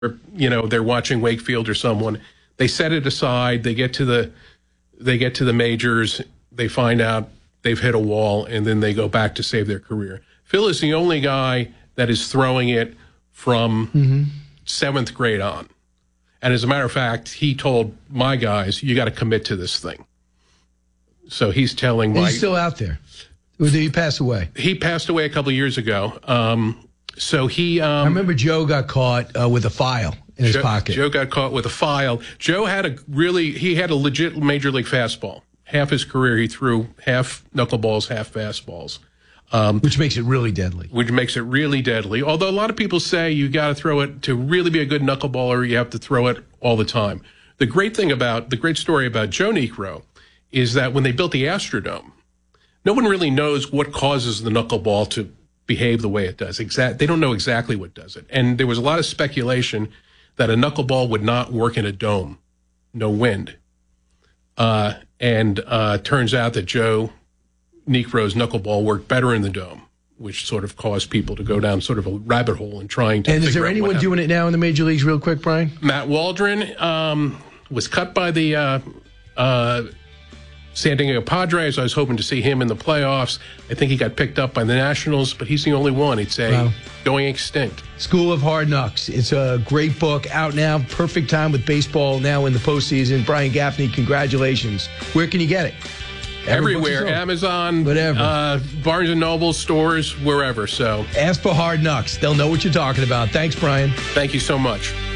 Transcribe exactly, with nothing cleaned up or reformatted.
you know, they're watching Wakefield or someone. They set it aside. They get to the they get to the majors. They find out they've hit a wall, and then they go back to save their career. Phil is the only guy that is throwing it from mm-hmm. seventh grade on. And as a matter of fact, he told my guys, you got to commit to this thing. So he's telling my... He's still out there. Or did he pass away? He passed away a couple of years ago. Um, so he... Um, I remember Joe got caught uh, with a file in his Joe, pocket. Joe got caught with a file. Joe had a really... He had a legit major league fastball. Half his career, he threw half knuckleballs, half fastballs. Um, which makes it really deadly. Which makes it really deadly. Although a lot of people say you got to throw it to really be a good knuckleballer, you have to throw it all the time. The great thing about, the great story about Joe Niekro is that when they built the Astrodome, no one really knows what causes the knuckleball to behave the way it does. Exact, they don't know exactly what does it. And there was a lot of speculation that a knuckleball would not work in a dome, no wind. Uh, and uh, turns out that Joe Niekro's knuckleball worked better in the dome, which sort of caused people to go down sort of a rabbit hole in trying to. And is there anyone doing it now in the major leagues, real quick, Brian? Matt Waldron um, was cut by the uh, uh, San Diego Padres. I was hoping to see him in the playoffs. I think he got picked up by the Nationals, but he's the only one. He'd say wow. going extinct. School of Hard Knocks. It's a great book out now. Perfect time with baseball now in the postseason. Brian Gaffney, congratulations. Where can you get it? Everywhere, Amazon, whatever, uh, Barnes and Noble stores, wherever. So ask for Hard Knocks. They'll know what you're talking about. Thanks, Brian. Thank you so much.